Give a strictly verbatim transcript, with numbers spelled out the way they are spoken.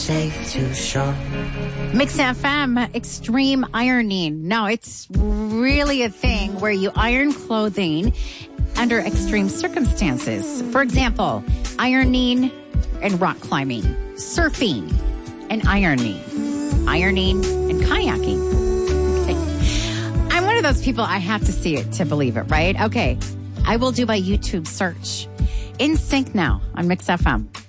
safe to shore. Mix F M, extreme ironing. No, it's really a thing where you iron clothing under extreme circumstances. For example, ironing and rock climbing, surfing and ironing, ironing and kayaking. Okay. I'm one of those people, I have to see it to believe it, right? Okay, I will do my YouTube search. In Sync now on Mix F M.